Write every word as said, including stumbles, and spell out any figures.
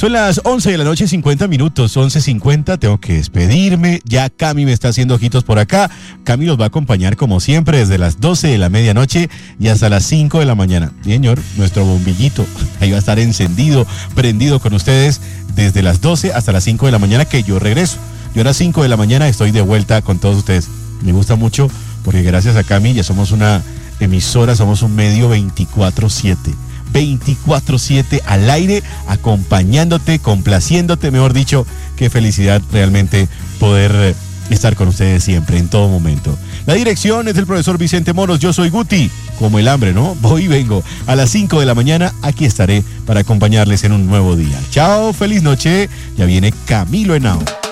Son las once de la noche, cincuenta minutos, once cincuenta, tengo que despedirme, ya Cami me está haciendo ojitos por acá. Cami los va a acompañar como siempre desde las doce de la medianoche y hasta las cinco de la mañana. Bien, señor, nuestro bombillito, ahí va a estar encendido, prendido con ustedes desde las doce hasta las cinco de la mañana, que yo regreso. Yo a las cinco de la mañana estoy de vuelta con todos ustedes. Me gusta mucho porque gracias a Cami ya somos una emisora, somos un medio veinticuatro siete. veinticuatro siete al aire, acompañándote, complaciéndote, mejor dicho. Qué felicidad realmente poder estar con ustedes siempre, en todo momento. La dirección es del profesor Vicente Moros, yo soy Guti, como el hambre, ¿no? Voy y vengo. A las cinco de la mañana aquí estaré para acompañarles en un nuevo día. Chao, feliz noche, ya viene Camilo Henao.